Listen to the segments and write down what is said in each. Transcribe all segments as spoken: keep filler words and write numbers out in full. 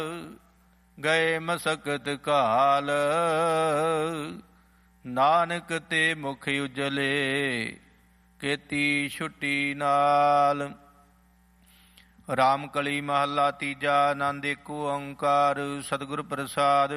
ਗਏ ਮਸਕਤ ਕਾਲ, ਨਾਨਕ ਤੇ ਮੁਖ ਉਜਲੇ, ਕੀਤੀ ਛੁੱਟੀ ਨਾਲ। ਰਾਮ ਕਲੀ ਮਹੱਲਾ ਤੀਜਾ। ਆਨੰਦ ਏਕੋ ਓੰਕਾਰ ਸਤਿਗੁਰ ਪ੍ਰਸਾਦ।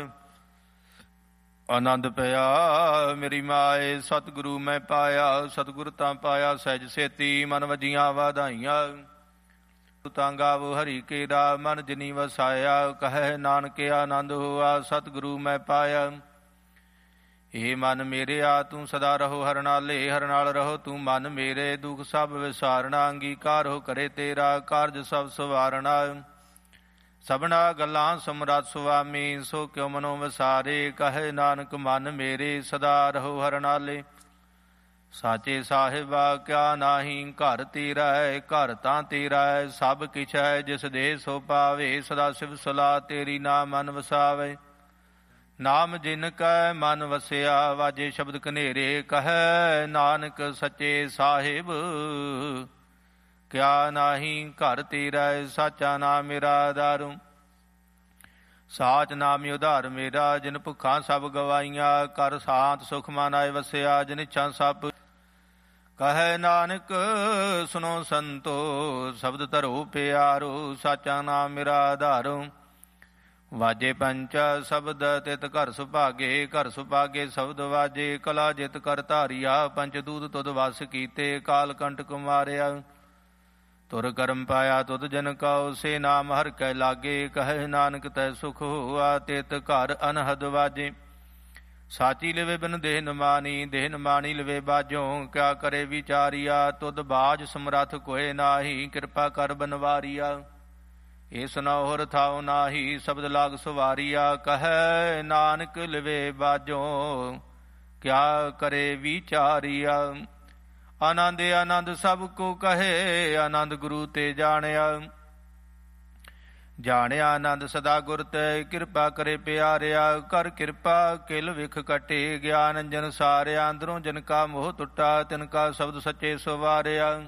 ਆਨੰਦ ਪਿਆ ਮੇਰੀ ਮਾਏ ਸਤਿਗੁਰੂ ਮੈਂ ਪਾਇਆ, ਸਤਿਗੁਰ ਤਾਂ ਪਾਇਆ ਸਹਿਜ ਸੇਤੀ, ਮਨ ਵਜੀਆਂ ਵਾਧਾਈਆਂ। ਤਾਂ ਗਾਵੋ ਹਰੀ ਕੇਰਾ, ਮਨ ਜਿਨੀ ਵਸਾਇਆ, ਕਹੈ ਨਾਨਕ ਆਨੰਦ ਹੋਆ ਸਤਿਗੁਰੂ ਮੈਂ ਪਾਇਆ। ਏ ਮਨ ਮੇਰਿਆ ਤੂੰ ਸਦਾ ਰਹੋ ਹਰਿ ਨਾਲੇ, ਹਰਿ ਨਾਲ ਰਹੋ ਤੂੰ ਮਨ ਮੇਰੇ, ਦੁਖ ਸਭ ਵਿਸਾਰਣਾ, ਅੰਗੀਕਾਰ ਹੋ ਕਰੇ ਤੇਰਾ, ਕਾਰਜ ਸਭ ਸਵਾਰਣਾ। ਸਭਨਾ ਗੱਲਾਂ ਸਮਰੱਥ ਸੁਆਮੀ, ਸੋ ਕਿਉ ਮਨੋ ਵਿਸਾਰੇ, ਕਹੈ ਨਾਨਕ ਮਨ ਮੇਰੇ, ਸਦਾ ਰਹੋ ਹਰਿ ਨਾਲੇ। ਸਾਚੇ ਸਾਹਿਬਾ ਕਿਆ ਨਾਹੀ, ਘਰ ਤੇਰਾ ਹੈ ਘਰ ਤਾਂ ਤੇਰਾ ਹੈ, ਸਭ ਕਿਛ ਹੈ ਜਿਸ ਦੇ ਸੋ ਪਾਵੇ, ਸਦਾ ਸਿਵ ਸਲਾਹ ਤੇਰੀ ਨਾ ਮਨ ਵਸਾਵੇ। ਨਾਮ ਜਿਨ ਕੈ ਮਨ ਵਸਿਆ, ਵਾਜੇ ਸ਼ਬਦ ਕਨੇਰੇ, ਕਹੈ ਨਾਨਕ ਸੱਚੇ ਸਾਹਿਬ ਕਿਆ ਨਾਹੀ, ਘਰ ਤੇਰਾ ਸਾਚਾ ਨਾਮ ਮੇਰਾ ਦਾਰੂ। ਸਾਚ ਨਾਮਿ ਉਧਾਰ ਮੇਰਾ, ਜਿਨ ਭੁੱਖਾਂ ਸਭ ਗਵਾਈਆਂ, ਕਰ ਸ਼ਾਂਤ ਸੁਖ ਮਨ ਆਏ ਵਸਿਆ, ਜਿਨ ਇੱਛਾ ਸਭ। ਕਹੈ ਨਾਨਕ ਸੁਨੋ ਸੰਤੋ, ਸ਼ਬਦ ਧਰੋ ਪਿਆਰੋ, ਸਾਚਾ ਨਾਮ ਮੇਰਾ ਆਧਾਰੋ। ਵਾਜੇ ਪੰਚ ਸ਼ਬਦ ਤਿਤ ਘਰ ਸੁਭਾਗੇ, ਘਰ ਸੁਭਾਗੇ ਸ਼ਬਦ ਵਾਜੇ, ਕਲਾ ਜਿਤ ਕਰ ਧਾਰਿਆ, ਪੰਚ ਦੂਤ ਤੁਧ ਵਸ ਕੀਤੇ, ਕਾਲ ਕੰਟਕ ਮਾਰਿਆ। ਤੁਰ ਕਰਮ ਪਾਇਆ ਤੁਧ ਜਨ ਕਉ, ਸੇ ਨਾਮ ਹਰਿ ਕੈ ਲਾਗੇ, ਕਹੈ ਨਾਨਕ ਤੈ ਸੁਖ ਹੋਆ, ਤਿਤ ਘਰ ਅਨਹਦ ਵਾਜੇ। ਸਾਚੀ ਲਵੇ ਬਿਨ ਦੇਹ ਨ ਮਾਨੀ, ਦੇਹ ਨ ਮਾਨੀ ਲਵੇ ਬਾਝੋਂ, ਕਿਆ ਕਰੇ ਵਿਚਾਰੀਆ, ਤੁਧ ਬਾਝ ਸਮਰੱਥ ਕੋਇ ਨਾਹੀ, ਕਿਰਪਾ ਕਰ ਬਨਵਾਰੀਆ। ਏ ਸੁਨਾਉ ਹਰਿ ਥਾਉ ਨਾਹੀ, ਸ਼ਬਦ ਲਾਗ ਸੁਵਾਰੀਆ, ਕਹੈ ਨਾਨਕ ਲਵੇ ਬਾਝੋਂ, ਕਿਆ ਕਰੇ ਵਿਚਾਰੀਆ। ਆਨੰਦ ਆਨੰਦ ਸਭ ਕੋ ਕਹੇ, ਆਨੰਦ ਗੁਰੂ ਤੇ ਜਾਣਿਆ। ਜਾਣਿਆ ਆਨੰਦ ਸਦਾ ਗੁਰ ਤੇ, ਕਿਰਪਾ ਕਰੇ ਪਿਆਰਿਆ, ਕਰ ਕਿਰਪਾ ਕਿਲ ਵਿਖ ਕਟੇ, ਗਿਆਨ ਅੰਜਨ ਸਾਰਿਆ। ਅੰਦਰੋਂ ਜਿਨ ਕਾ ਮੋਹ ਟੁੱਟਾ, ਤਿਨ ਕਾ ਸ਼ਬਦ ਸੱਚੇ ਸਵਾਰਿਆ।